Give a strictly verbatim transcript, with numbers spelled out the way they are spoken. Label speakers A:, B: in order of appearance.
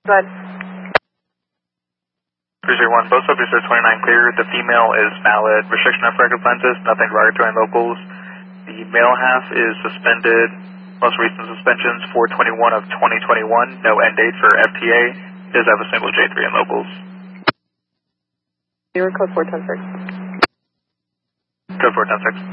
A: But
B: three zero one, both subjects are twenty-nine clear. The female is valid. Restriction of record lenses, nothing derogatory in locals. The male half is suspended. Most recent suspensions, four twenty-one of twenty twenty-one. No end date for F T A. Does have a single J three in locals.
A: Zero code four ten six.
B: Code four ten six.